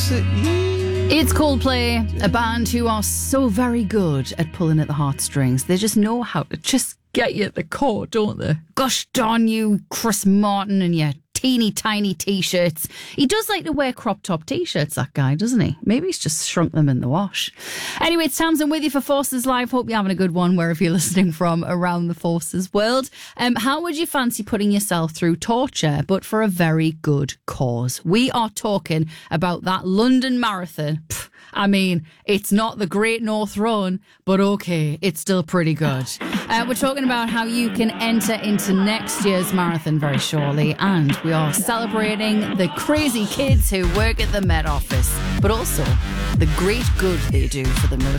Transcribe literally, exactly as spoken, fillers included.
to eat. It's Coldplay, a band who are so very good at pulling at the heartstrings. They just know how to just get you at the core, don't they? Gosh darn you, Chris Martin, and your teeny tiny t-shirts. He does like to wear crop top t-shirts, that guy, doesn't he? Maybe he's just shrunk them in the wash. Anyway, it's Tamsin with you for Forces Live. Hope you're having a good one wherever you're listening from around the Forces world. Um, how would you fancy putting yourself through torture, but for a very good cause? We are talking about that London Marathon. Pff, I mean, it's not the Great North Run, but okay, it's still pretty good. Uh, we're talking about how you can enter into next year's marathon very shortly, and we are celebrating the crazy kids who work at the Met Office, but also the great good they do for the military.